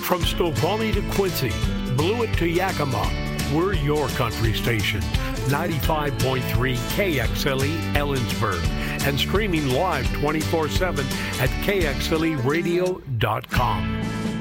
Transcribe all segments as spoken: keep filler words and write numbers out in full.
From Snoqualmie to Quincy, Blewett to Yakima, we're your country station. ninety-five point three K X L E Ellensburg and streaming live twenty-four seven at K X L E radio dot com.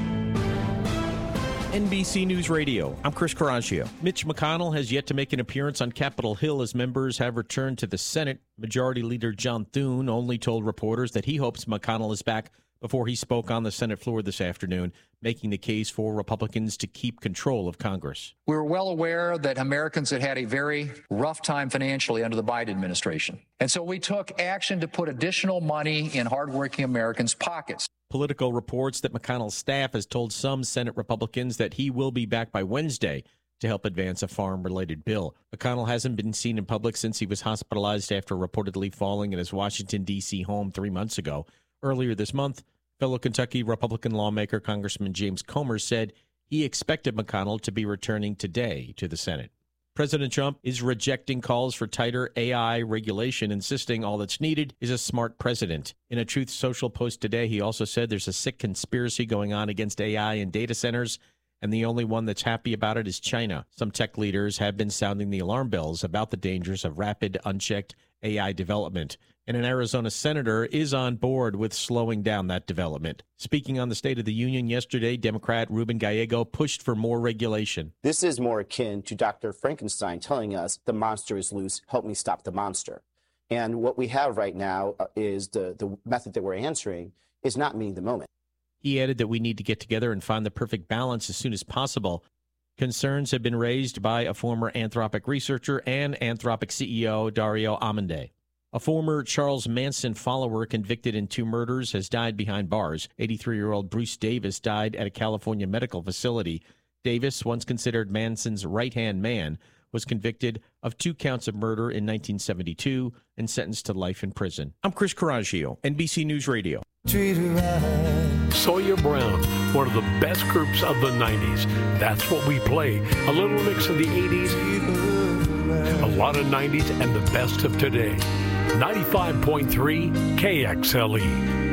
N B C News Radio, I'm Chris Coraggio. Mitch McConnell has yet to make an appearance on Capitol Hill as members have returned to the Senate. Majority Leader John Thune only told reporters that he hopes McConnell is back before he spoke on the Senate floor this afternoon, making the case for Republicans to keep control of Congress. We were well aware that Americans had had a very rough time financially under the Biden administration. And so we took action to put additional money in hardworking Americans' pockets. Political reports that McConnell's staff has told some Senate Republicans that he will be back by Wednesday to help advance a farm-related bill. McConnell hasn't been seen in public since he was hospitalized after reportedly falling in his Washington, D C home three months ago. Earlier this month, fellow Kentucky Republican lawmaker Congressman James Comer said he expected McConnell to be returning today to the Senate. President Trump is rejecting calls for tighter A I regulation, insisting all that's needed is a smart president. In a Truth Social post today, he also said there's a sick conspiracy going on against A I in data centers, and the only one that's happy about it is China. Some tech leaders have been sounding the alarm bells about the dangers of rapid, unchecked A I development. And an Arizona senator is on board with slowing down that development. Speaking on the State of the Union yesterday, Democrat Ruben Gallego pushed for more regulation. This is more akin to Doctor Frankenstein telling us the monster is loose, help me stop the monster. And what we have right now is the, the method that we're answering is not meeting the moment. He added that we need to get together and find the perfect balance as soon as possible. Concerns have been raised by a former Anthropic researcher and Anthropic C E O Dario Amodei. A former Charles Manson follower convicted in two murders has died behind bars. eighty-three-year-old Bruce Davis died at a California medical facility. Davis, once considered Manson's right-hand man, was convicted of two counts of murder in nineteen seventy-two and sentenced to life in prison. I'm Chris Coraggio, N B C News Radio. Sawyer Brown, one of the best groups of the nineties. That's what we play. A little mix of the eighties, a lot of nineties, and the best of today. ninety-five point three K X L E.